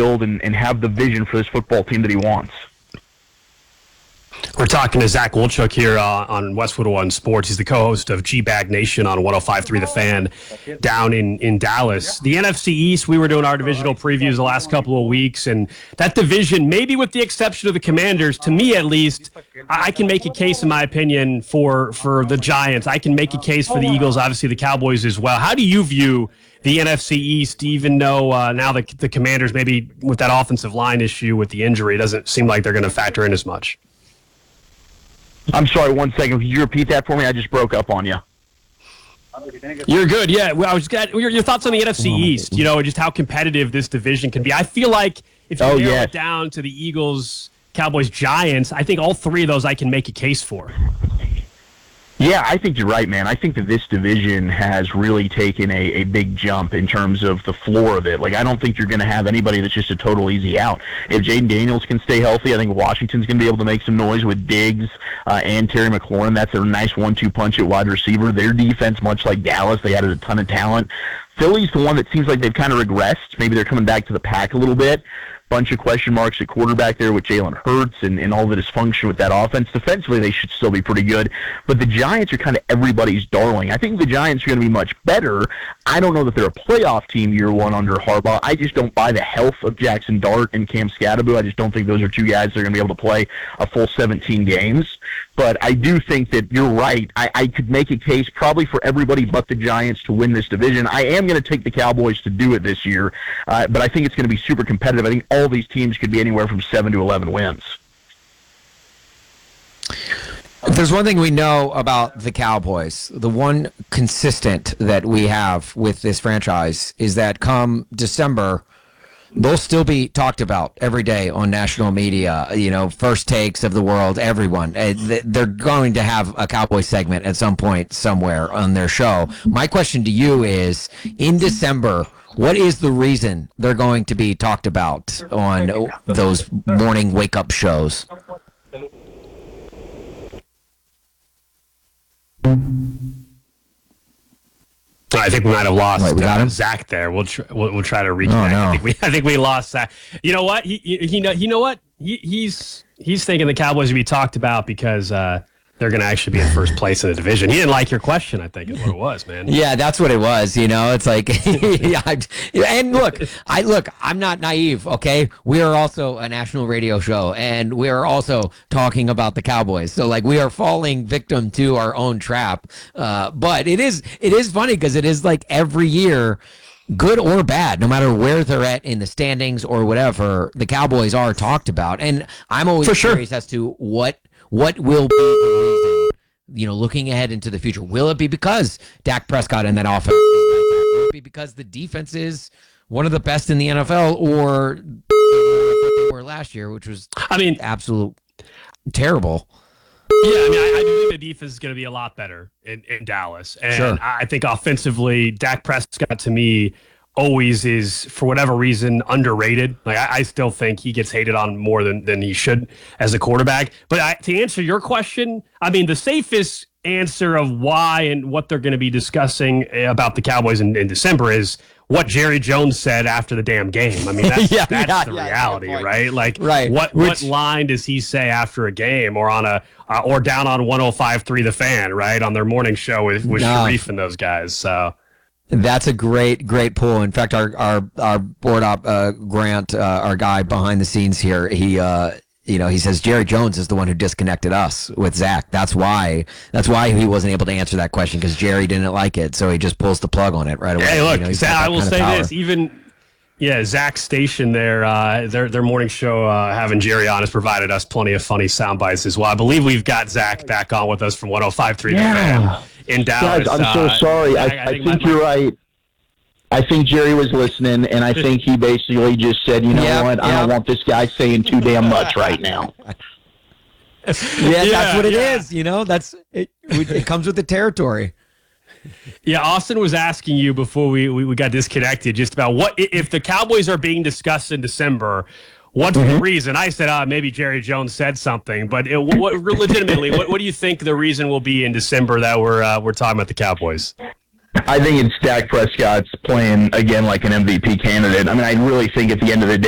field and have the vision for this football team that he wants. We're talking to Zach Wolchuk here on Westwood One Sports. He's the co-host of G-Bag Nation on 105.3 The Fan down in Dallas. The NFC East, we were doing our divisional previews the last couple of weeks, and that division, maybe with the exception of the Commanders, to me at least, I can make a case, in my opinion, for the Giants. I can make a case for the Eagles, obviously the Cowboys as well. How do you view the NFC East, even though now the Commanders, maybe with that offensive line issue with the injury, it doesn't seem like they're going to factor in as much? I'm sorry, 1 second. Could you repeat that for me? I just broke up on you. You're good, yeah. Well, I was glad, your thoughts on the NFC East, just how competitive this division can be. I feel like if you narrow it down to the Eagles, Cowboys, Giants, I think all three of those I can make a case for. Yeah, I think you're right, man. I think that this division has really taken a big jump in terms of the floor of it. Like, I don't think you're going to have anybody that's just a total easy out. If Jaden Daniels can stay healthy, I think Washington's going to be able to make some noise with Diggs and Terry McLaurin. That's a nice 1-2 punch at wide receiver. Their defense, much like Dallas, they added a ton of talent. Philly's the one that seems like they've kind of regressed. Maybe they're coming back to the pack a little bit. Bunch of question marks at quarterback there with Jalen Hurts and all the dysfunction with that offense. Defensively, they should still be pretty good. But the Giants are kind of everybody's darling. I think the Giants are going to be much better. I don't know that they're a playoff team year one under Harbaugh. I just don't buy the health of Jackson Dart and Cam Scatterbo. I just don't think those are two guys that are going to be able to play a full 17 games. But I do think that you're right. I could make a case probably for everybody but the Giants to win this division. I am going to take the Cowboys to do it this year, but I think it's going to be super competitive. I think all these teams could be anywhere from 7 to 11 wins. If there's one thing we know about the Cowboys, the one consistent that we have with this franchise is that come December, they'll still be talked about every day on national media, first takes of the world, everyone. They're going to have a Cowboy segment at some point somewhere on their show. My question to you is, in December, what is the reason they're going to be talked about on those morning wake-up shows? I think we might have lost Zach there. We'll try to reconnect. Oh, no. I think we lost Zach. You know what? He's thinking the Cowboys would be talked about because they're going to actually be in first place in the division. He didn't like your question, I think, is what it was, man. Yeah, that's what it was. It's like, and look, I'm not naive. Okay, we are also a national radio show, and we are also talking about the Cowboys. So, like, we are falling victim to our own trap. But it is funny because it is like every year, good or bad, no matter where they're at in the standings or whatever, the Cowboys are talked about. And I'm always curious as to what will be the reason, looking ahead into the future. Will it be because Dak Prescott and that offense is like that? Will it be because the defense is one of the best in the NFL, or what they were last year, which was, absolute terrible? Yeah, I do think the defense is going to be a lot better in Dallas. And I think offensively, Dak Prescott, to me, always is, for whatever reason, underrated. Like, I still think he gets hated on more than he should as a quarterback. But to answer your question, the safest answer of why and what they're going to be discussing about the Cowboys in December is what Jerry Jones said after the damn game. That's the reality, right? Like, what line does he say after a game or on or down on 105.3 The Fan, right, on their morning show with Sharif and those guys? So that's a great pull. In fact, our board op Grant, our guy behind the scenes here, he says Jerry Jones is the one who disconnected us with Zach. That's why he wasn't able to answer that question, because Jerry didn't like it, so he just pulls the plug on it right away. Hey, look, I will say this, Zach's station there, their morning show, having Jerry on, has provided us plenty of funny sound bites as well. I believe we've got Zach back on with us from 105.3 The Fan in Dallas. Guys, I'm so sorry. I think you're right. I think Jerry was listening, and I think he basically just said, what, I don't want this guy saying too damn much right now. That's what it is. That's it. It comes with the territory. Yeah, Austin was asking you before we got disconnected just about what if the Cowboys are being discussed in December. What's the reason? I said, maybe Jerry Jones said something, but legitimately, what do you think the reason will be in December that we're talking about the Cowboys? I think it's Dak Prescott's playing again like an MVP candidate. I really think at the end of the day,